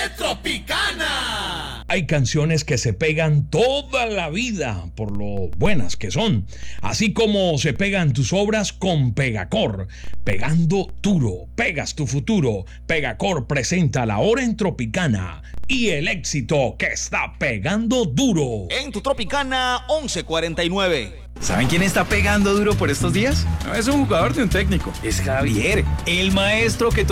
Tropicana. Hay canciones que se pegan toda la vida por lo buenas que son, así como se pegan tus obras con Pegacor. Pegando duro, pegas tu futuro. Pegacor presenta La Hora en Tropicana y el éxito que está pegando duro. En tu Tropicana 1149. ¿Saben quién está pegando duro por estos días? No es un jugador de un técnico, es Javier, el maestro que